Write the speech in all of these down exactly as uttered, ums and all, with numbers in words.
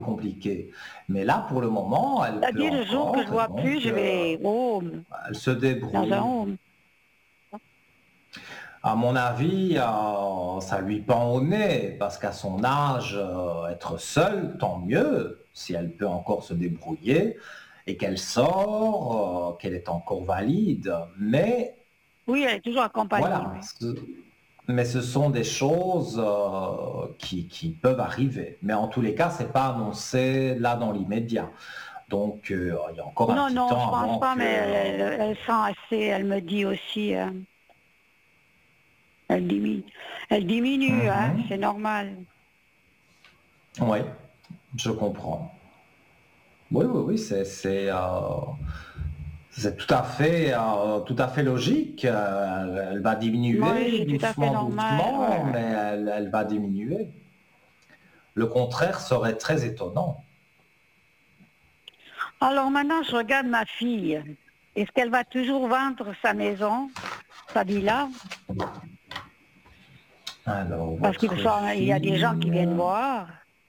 compliqué. Mais là, pour le moment, elle peut C'est-à-dire le jour que je encore et vois donc plus, je heu, vais au home, elle se dans un débrouille. home. À mon avis, heu, ça lui pend au nez parce qu'à son âge, heu, être seule, tant mieux, si elle peut encore se débrouiller et qu'elle sort, heu, qu'elle est encore valide. Mais Oui, elle est toujours accompagnée, voilà, oui. ce mais ce sont des choses, heu, qui qui peuvent arriver. Mais en tous les cas, c'est pas annoncé là dans l'immédiat. Donc heu, il y a encore un Non, petit non, je temps pense avant pas, que, mais elle heu elle elle sent assez, elle me dit aussi, heu, elle diminue elle diminue, mmh hein, c'est mh. normal. Oui, je comprends. Oui, oui, oui, c'est c'est, heu, c'est tout à fait, heu, tout à fait logique. Heu, elle elle va Oui, diminuer c'est tout à fait doucement, normal, ouais, doucement, mais ouais. elle elle va diminuer. Le contraire serait très étonnant. Alors maintenant, je regarde ma fille. Est-ce qu'elle va toujours vendre sa maison, sa villa? Alors Parce qu'il votre faut il y a des gens qui fille, viennent voir.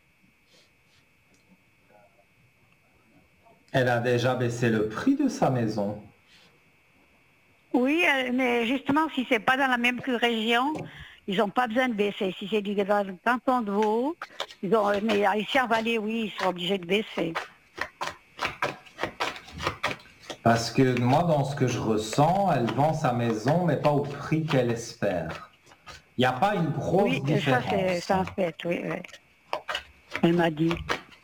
elle a déjà baissé le prix de sa maison? Oui, heu, mais justement, si c'est pas dans la même que région, ils ont pas besoin de baisser. Si c'est du dans le canton de Vaud, ils ont mais ici en Valais, oui, ils sont obligés de baisser. Parce que moi, dans ce que je ressens, elle vend sa maison, mais pas au prix qu'elle espère. Il y a pas une Oui, grosse et ça c'est différence. c'est un fait, oui, oui. Elle m'a dit.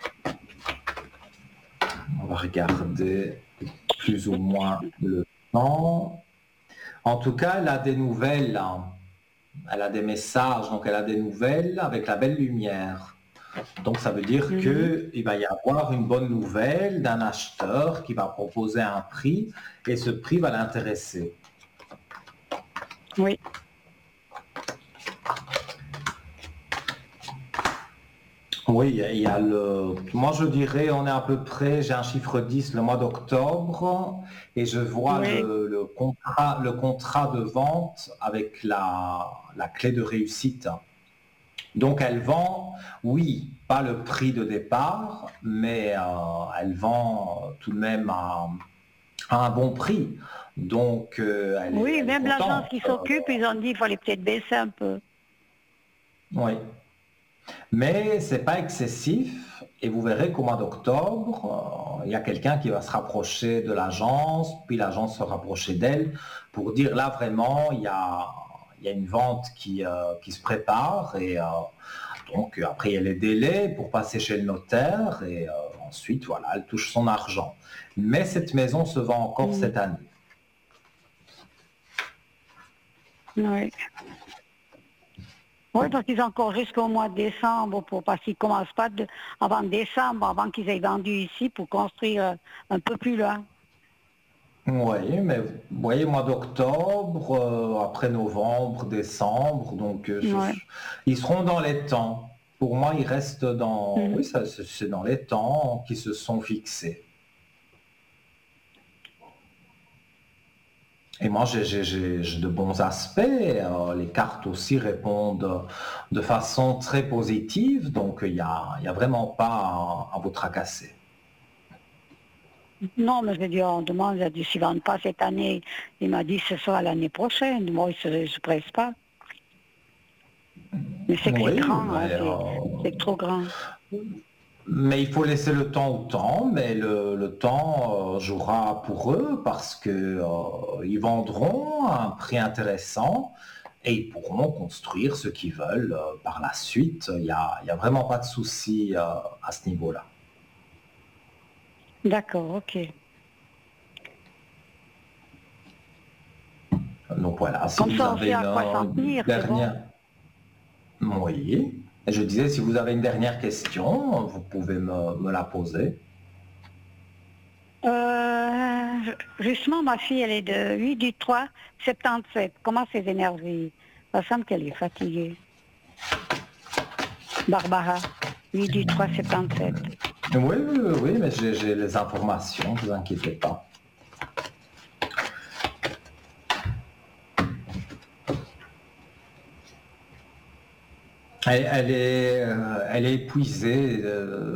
On va regarder plus ou moins le temps. En tout cas, elle a des nouvelles, hein. Elle a des messages, donc elle a des nouvelles avec la belle lumière. Donc ça veut dire Mmh mh. qu'il va y avoir une bonne nouvelle d'un acheteur qui va proposer un prix et ce prix va l'intéresser. Oui. Oui, il y a il y a le moi je dirais on est à peu près j'ai un chiffre dix le mois d'octobre et je vois Oui. le le contrat le contrat de vente avec la la clé de réussite. Donc elle vend, oui, pas le prix de départ, mais heu, elle vend tout de même à à un bon prix. Donc heu, elle est Oui, elle est même l'agence contente. qui Heu, s'occupe, ils ont dit: «Il fallait peut-être baisser un peu». oui. Mais c'est pas excessif et vous verrez qu'au mois d'octobre, euh, il y a quelqu'un qui va se rapprocher de l'agence, puis l'agence se rapprocher d'elle pour dire là vraiment il y a, il y a une vente qui, euh, qui se prépare et euh, donc après il y a les délais pour passer chez le notaire et euh, ensuite voilà elle touche son argent. Mais cette maison se vend encore Mmh. cette année. Oui. Oui, parce qu'ils ont encore jusqu'au mois de décembre pour parce qu'ils commencent pas de avant décembre, avant qu'ils aient vendu ici pour construire, heu, un peu plus loin. Oui, mais vous voyez, mois d'octobre, euh, après novembre, décembre, donc euh, je- Ouais. je- ils seront dans les temps. Pour moi, ils restent dans, Mmh. oui, ça, c'est c'est dans les temps qui se sont fixés. Et moi, j'ai j'ai- j'ai- j'ai de bons aspects. Euh, les cartes aussi répondent de façon très positive, donc il n'y a, il y a vraiment pas à, à vous tracasser. Non, mais je veux dire, on demande, il a dit: «S'ils vendent pas cette année», il m'a dit: «Ce sera l'année prochaine». Moi, il se se presse pas. Mais c'est que c'est Oui, grand, hein, mais c'est c'est trop grand. Mais il faut laisser le temps au temps, mais le, le temps euh, jouera pour eux parce que euh, ils vendront à un prix intéressant et ils pourront construire ce qu'ils veulent euh, par la suite. Il n'y a, il y a vraiment pas de souci euh, à ce niveau-là. D'accord, OK. Donc voilà, si Comme vous ça, on avez sait une à quoi euh, s'en tenir, c'est bon. dernière... Oui. Et je disais, si vous avez une dernière question, vous pouvez me, me la poser. Heu, justement, ma fille, elle est de huit du trois soixante-sept. Comment c'est énervée? Ça semble qu'elle est fatiguée. Barbara, huit du trois soixante-sept. Oui, oui, oui, oui, mais j'ai j'ai les informations, ne vous inquiétez pas. Elle, elle est, euh, elle est épuisée. euh,